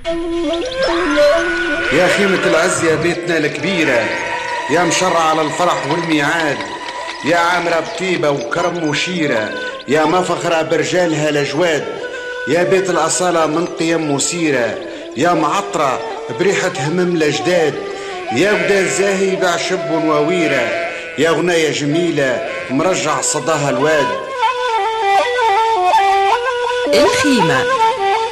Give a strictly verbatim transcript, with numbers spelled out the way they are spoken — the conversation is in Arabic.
يا خيمة العز يا بيتنا الكبيرة، يا مشرع على الفرح والميعاد، يا عامرة بطيبة وكرم وشيرة، يا مفخرة برجالها الأجواد، يا بيت الأصالة من قيم مثيرة، يا معطرة بريحة همم الأجداد، يا ودا الزاهي باع شب وويرة، يا غناية جميلة مرجع صداها الواد. الخيمة